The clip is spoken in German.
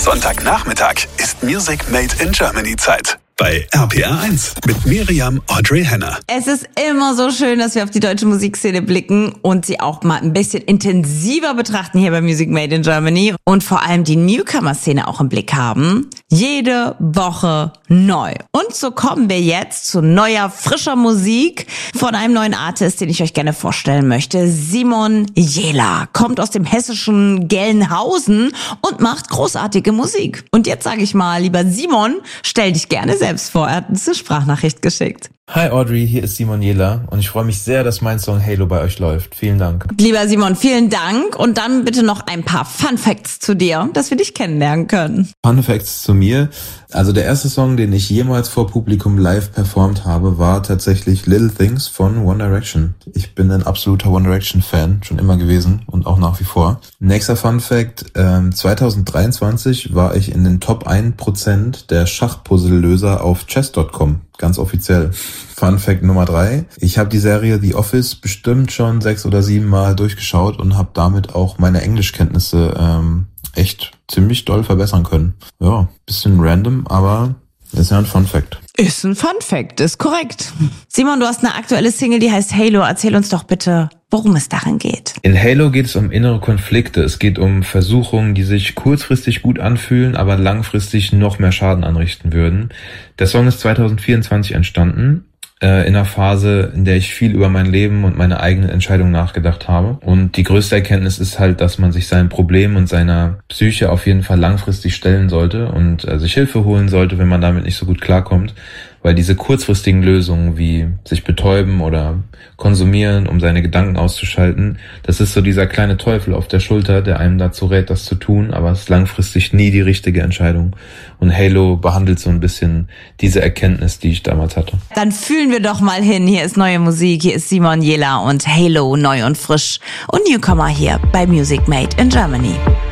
Sonntagnachmittag ist Music Made in Germany Zeit. Bei RPR1 mit Miriam Audrey Henner. Es ist immer so schön, dass wir auf die deutsche Musikszene blicken und sie auch mal ein bisschen intensiver betrachten hier bei Music Made in Germany und vor allem die Newcomer-Szene auch im Blick haben. Jede Woche neu. Und so kommen wir jetzt zu neuer, frischer Musik von einem neuen Artist, den ich euch gerne vorstellen möchte. Simon Jähler kommt aus dem hessischen Gelnhausen und macht großartige Musik. Und jetzt sage ich mal, lieber Simon, stell dich gerne selbst vor. Er hat uns eine Sprachnachricht geschickt. Hi Audrey, hier ist Simon Jähler und ich freue mich sehr, dass mein Song Halo bei euch läuft. Vielen Dank. Lieber Simon, vielen Dank und dann bitte noch ein paar Fun Facts zu dir, dass wir dich kennenlernen können. Fun Facts zu mir. Also der erste Song, den ich jemals vor Publikum live performt habe, war tatsächlich Little Things von One Direction. Ich bin ein absoluter One Direction Fan, schon immer gewesen und auch nach wie vor. Nächster Fun Fact, 2023 war ich in den Top 1% der Schachpuzzlelöser auf chess.com. Ganz offiziell. Fun Fact Nummer 3. Ich habe die Serie The Office bestimmt schon 6 oder 7 Mal durchgeschaut und habe damit auch meine Englischkenntnisse echt ziemlich doll verbessern können. Ja, bisschen random, aber ist ja ein Fun Fact. Ist ein Fun Fact, ist korrekt. Simon, du hast eine aktuelle Single, die heißt Halo. Erzähl uns doch bitte, worum es darin geht. In Halo geht es um innere Konflikte. Es geht um Versuchungen, die sich kurzfristig gut anfühlen, aber langfristig noch mehr Schaden anrichten würden. Der Song ist 2024 entstanden. In einer Phase, in der ich viel über mein Leben und meine eigenen Entscheidungen nachgedacht habe. Und die größte Erkenntnis ist halt, dass man sich seinen Problemen und seiner Psyche auf jeden Fall langfristig stellen sollte und sich Hilfe holen sollte, wenn man damit nicht so gut klarkommt. Weil diese kurzfristigen Lösungen wie sich betäuben oder konsumieren, um seine Gedanken auszuschalten, das ist so dieser kleine Teufel auf der Schulter, der einem dazu rät, das zu tun, aber es ist langfristig nie die richtige Entscheidung. Und Halo behandelt so ein bisschen diese Erkenntnis, die ich damals hatte. Dann fühlen wir doch mal hin. Hier ist neue Musik, hier ist Simon Jähler und Halo, neu und frisch. Und Newcomer hier bei Music Made in Germany.